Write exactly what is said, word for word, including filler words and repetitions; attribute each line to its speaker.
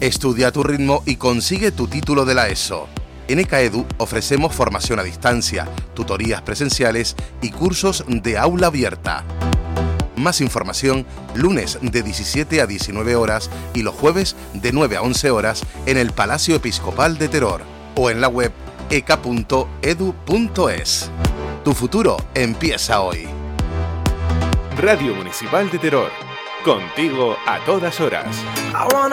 Speaker 1: Estudia a tu ritmo y consigue tu título de la ESO. En ECAEDU ofrecemos formación a distancia, tutorías presenciales y cursos de aula abierta. Más información, lunes de diecisiete a diecinueve horas y los jueves de nueve a once horas en el Palacio Episcopal de Teror o en la web e c a punto e d u punto e s. Tu futuro empieza hoy.
Speaker 2: Radio Municipal de Teror. Contigo a todas horas.